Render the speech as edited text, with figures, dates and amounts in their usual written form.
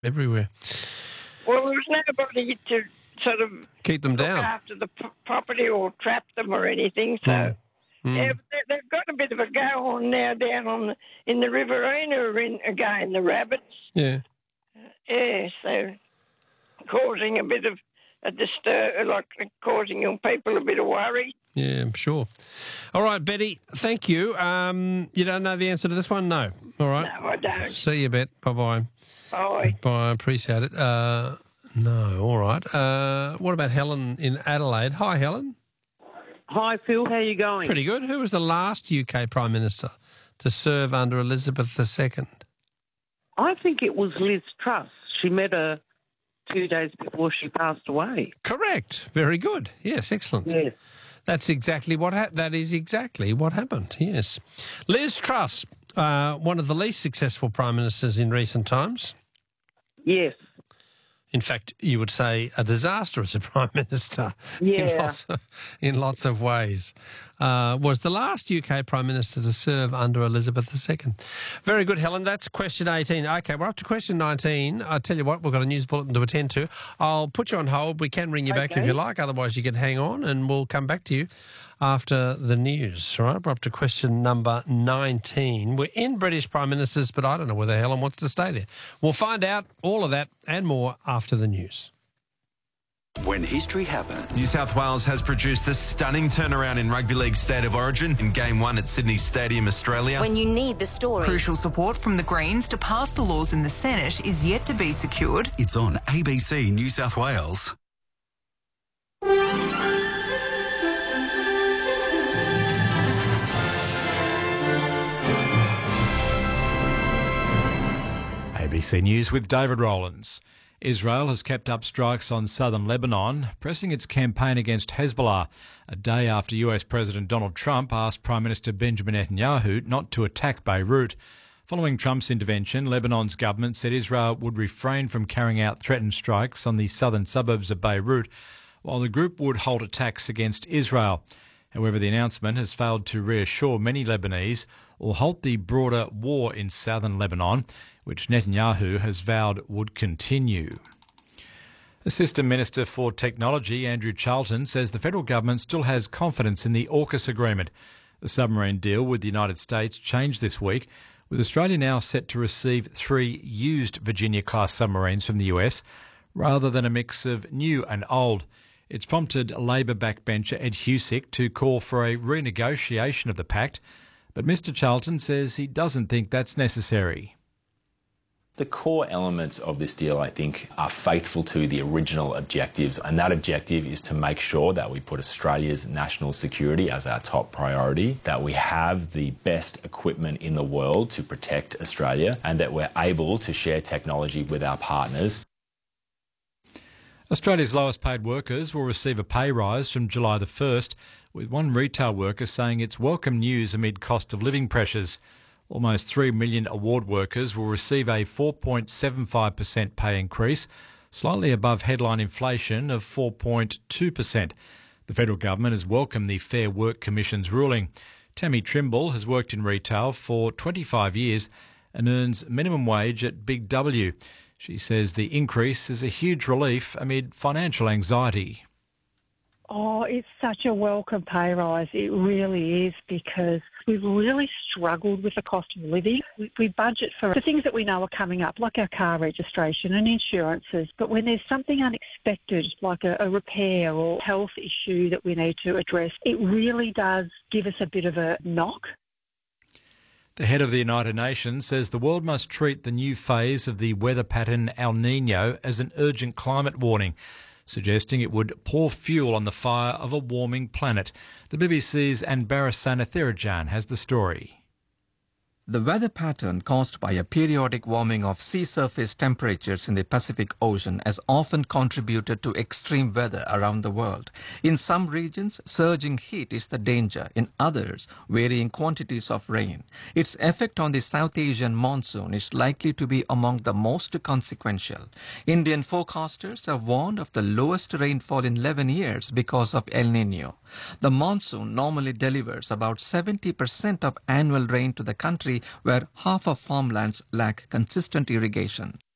everywhere. Well, there was nobody to sort of Keep them look down. after the property or trap them or anything. So yeah, they've got a bit of a go on now down in the Riverina again, the rabbits. Yeah. Yeah, so causing a bit of a disturb, like causing young people a bit of worry. Yeah, I'm sure. All right, Betty, thank you. You don't know the answer to this one? No. All right. No, I don't. See you, Bet. Bye-bye. Bye. Bye, appreciate it. No, all right. What about Helen in Adelaide? Hi, Helen. Hi, Phil. How are you going? Pretty good. Who was the last UK Prime Minister to serve under Elizabeth II? I think it was Liz Truss. She met her 2 days before she passed away. Correct. Very good. Yes, excellent. Yes. That's exactly that is exactly what happened, yes. Liz Truss, one of the least successful Prime Ministers in recent times. Yes. In fact, you would say a disaster as a Prime Minister Yeah. in lots of ways. Was the last UK Prime Minister to serve under Elizabeth II. Very good, Helen. That's question 18. OK, we're up to question 19. I tell you what, we've got a news bulletin to attend to. I'll put you on hold. We can ring you back if you like. Otherwise, you can hang on and we'll come back to you after the news. All right, we're up to question number 19. We're in British Prime Ministers, but I don't know whether Helen wants to stay there. We'll find out all of that and more after the news. When history happens. New South Wales has produced a stunning turnaround in Rugby League State of Origin in Game 1 at Sydney Stadium, Australia. When you need the story. Crucial support from the Greens to pass the laws in the Senate is yet to be secured. It's on ABC New South Wales. ABC News with David Rowlands. Israel has kept up strikes on southern Lebanon, pressing its campaign against Hezbollah, a day after US President Donald Trump asked Prime Minister Benjamin Netanyahu not to attack Beirut. Following Trump's intervention, Lebanon's government said Israel would refrain from carrying out threatened strikes on the southern suburbs of Beirut, while the group would halt attacks against Israel. However, the announcement has failed to reassure many Lebanese or halt the broader war in southern Lebanon, which Netanyahu has vowed would continue. Assistant Minister for Technology Andrew Charlton says the federal government still has confidence in the AUKUS agreement. The submarine deal with the United States changed this week, with Australia now set to receive 3 used Virginia-class submarines from the US, rather than a mix of new and old. It's prompted Labor backbencher Ed Husic to call for a renegotiation of the pact, but Mr Charlton says he doesn't think that's necessary. The core elements of this deal, I think, are faithful to the original objectives, and that objective is to make sure that we put Australia's national security as our top priority, that we have the best equipment in the world to protect Australia, and that we're able to share technology with our partners. Australia's lowest paid workers will receive a pay rise from July the 1st, with one retail worker saying it's welcome news amid cost of living pressures. Almost 3 million award workers will receive a 4.75% pay increase, slightly above headline inflation of 4.2%. The federal government has welcomed the Fair Work Commission's ruling. Tammy Trimble has worked in retail for 25 years and earns minimum wage at Big W. She says the increase is a huge relief amid financial anxiety. Oh, it's such a welcome pay rise. It really is, because we've really struggled with the cost of living. We budget for the things that we know are coming up, like our car registration and insurances. But when there's something unexpected, like a repair or health issue that we need to address, it really does give us a bit of a knock. The head of the United Nations says the world must treat the new phase of the weather pattern El Niño as an urgent climate warning, suggesting it would pour fuel on the fire of a warming planet. The BBC's Anbara Sanathirajan has the story. The weather pattern caused by a periodic warming of sea surface temperatures in the Pacific Ocean has often contributed to extreme weather around the world. In some regions, surging heat is the danger. In others, varying quantities of rain. Its effect on the South Asian monsoon is likely to be among the most consequential. Indian forecasters have warned of the lowest rainfall in 11 years because of El Niño. The monsoon normally delivers about 70% of annual rain to the country, where half of farmlands lack consistent irrigation.